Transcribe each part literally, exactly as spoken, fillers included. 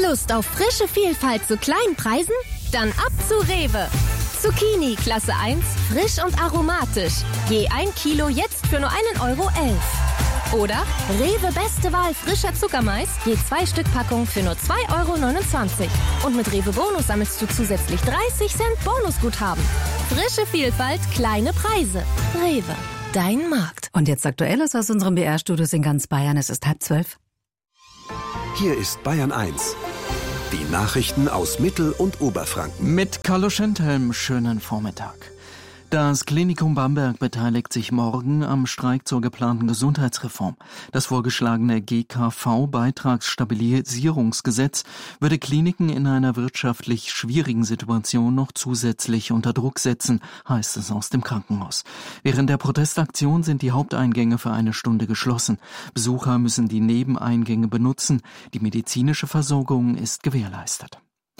Lust auf frische Vielfalt zu kleinen Preisen? Dann ab zu Rewe. Zucchini Klasse eins, frisch und aromatisch. Je ein Kilo jetzt für nur einen Euro elf. Oder Rewe Beste Wahl frischer Zuckermais, je zwei Stück Packung für nur zwei Euro neunundzwanzig. Und mit Rewe Bonus sammelst du zusätzlich dreißig Cent Bonusguthaben. Frische Vielfalt, kleine Preise. Rewe, dein Markt. Und jetzt Aktuelles aus unseren B R-Studios in ganz Bayern. Es ist halb zwölf. Hier ist Bayern eins. Die Nachrichten aus Mittel- und Oberfranken. Mit Carlo Schenthelm, schönen Vormittag. Das Klinikum Bamberg beteiligt sich morgen am Streik zur geplanten Gesundheitsreform. Das vorgeschlagene G K V-Beitragsstabilisierungsgesetz würde Kliniken in einer wirtschaftlich schwierigen Situation noch zusätzlich unter Druck setzen, heißt es aus dem Krankenhaus. Während der Protestaktion sind die Haupteingänge für eine Stunde geschlossen. Besucher müssen die Nebeneingänge benutzen. Die medizinische Versorgung ist gewährleistet.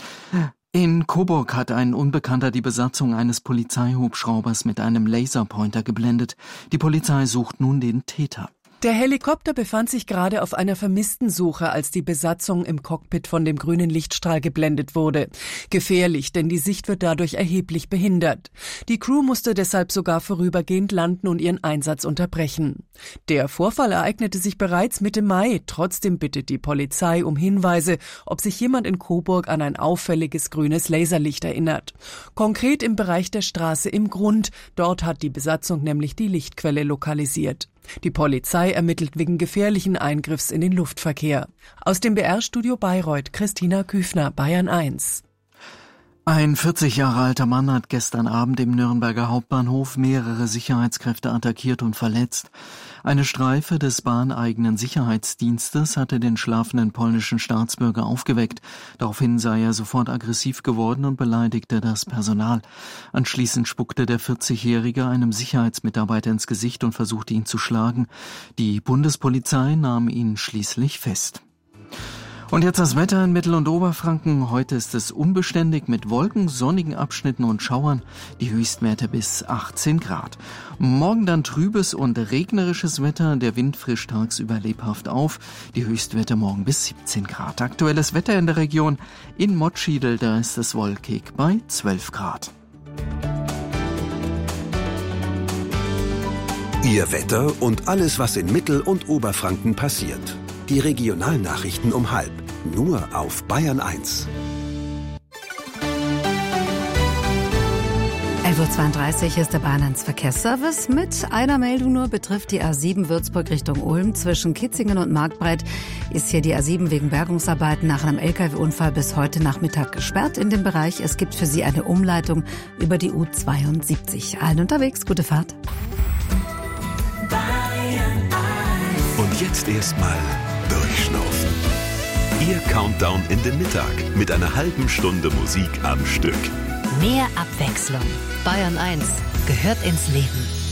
In Coburg hat ein Unbekannter die Besatzung eines Polizeihubschraubers mit einem Laserpointer geblendet. Die Polizei sucht nun den Täter. Der Helikopter befand sich gerade auf einer Vermisstensuche, als die Besatzung im Cockpit von dem grünen Lichtstrahl geblendet wurde. Gefährlich, denn die Sicht wird dadurch erheblich behindert. Die Crew musste deshalb sogar vorübergehend landen und ihren Einsatz unterbrechen. Der Vorfall ereignete sich bereits Mitte Mai. Trotzdem bittet die Polizei um Hinweise, ob sich jemand in Coburg an ein auffälliges grünes Laserlicht erinnert. Konkret im Bereich der Straße im Grund. Dort hat die Besatzung nämlich die Lichtquelle lokalisiert. Die Polizei ermittelt wegen gefährlichen Eingriffs in den Luftverkehr. Aus dem B R-Studio Bayreuth, Christina Küfner, Bayern eins. Ein vierzig Jahre alter Mann hat gestern Abend im Nürnberger Hauptbahnhof mehrere Sicherheitskräfte attackiert und verletzt. Eine Streife des bahneigenen Sicherheitsdienstes hatte den schlafenden polnischen Staatsbürger aufgeweckt. Daraufhin sei er sofort aggressiv geworden und beleidigte das Personal. Anschließend spuckte der vierzigjährige einem Sicherheitsmitarbeiter ins Gesicht und versuchte ihn zu schlagen. Die Bundespolizei nahm ihn schließlich fest. Und jetzt das Wetter in Mittel- und Oberfranken. Heute ist es unbeständig mit Wolken, sonnigen Abschnitten und Schauern. Die Höchstwerte bis achtzehn Grad. Morgen dann trübes und regnerisches Wetter. Der Wind frischt tagsüber lebhaft auf. Die Höchstwerte morgen bis siebzehn Grad. Aktuelles Wetter in der Region. In Mottschiedl, da ist es wolkig bei zwölf Grad. Ihr Wetter und alles, was in Mittel- und Oberfranken passiert. Die Regionalnachrichten um halb. Nur auf Bayern eins. elf Uhr zweiunddreißig ist der Bayern eins Verkehrsservice. Mit einer Meldung nur betrifft die A sieben Würzburg Richtung Ulm. Zwischen Kitzingen und Marktbreit ist hier die A sieben wegen Bergungsarbeiten nach einem L K W-Unfall bis heute Nachmittag gesperrt in dem Bereich. Es gibt für Sie eine Umleitung über die U zweiundsiebzig. Allen unterwegs, gute Fahrt. Und jetzt erstmal durchschnaufen. Ihr Countdown in den Mittag mit einer halben Stunde Musik am Stück. Mehr Abwechslung. Bayern eins gehört ins Leben.